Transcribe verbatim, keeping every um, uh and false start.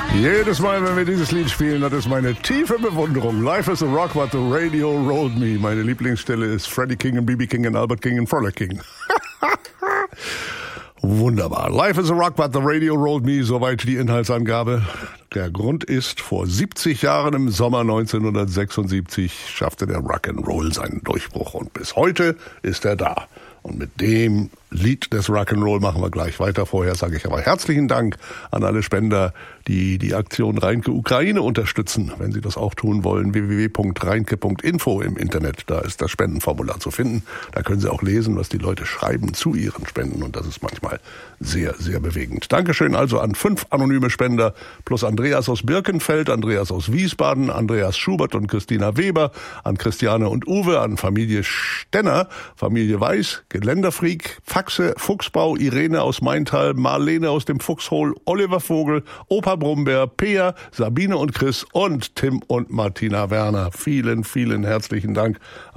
Jedes Mal, wenn wir dieses Lied spielen, das ist meine tiefe Bewunderung. Life is a rock, but the radio rolled me. Meine Lieblingsstelle ist Freddie King und B B King und Albert King und Frolic King. Wunderbar. Life is a rock, but the radio rolled me. Soweit die Inhaltsangabe. Der Grund ist, vor siebzig Jahren im Sommer neunzehnhundertsechsundsiebzig schaffte der Rock'n'Roll seinen Durchbruch. Und bis heute ist er da. Und mit dem Lied des Rock'n'Roll machen wir gleich weiter. Vorher sage ich aber herzlichen Dank an alle Spender, die die Aktion Reinke Ukraine unterstützen. Wenn Sie das auch tun wollen, w w w punkt reinke punkt info im Internet. Da ist das Spendenformular zu finden. Da können Sie auch lesen, was die Leute schreiben zu ihren Spenden. Und das ist manchmal sehr, sehr bewegend. Dankeschön also an fünf anonyme Spender plus Andreas aus Birkenfeld, Andreas aus Wiesbaden, Andreas Schubert und Christina Weber, an Christiane und Uwe, an Familie Stenner, Familie Weiß, Geländerfreak, Faxe, Fuchsbau, Irene aus Maintal, Marlene aus dem Fuchshohl, Oliver Vogel, Opa Brumberg, Pea, Sabine und Chris und Tim und Martina Werner. Vielen, vielen herzlichen Dank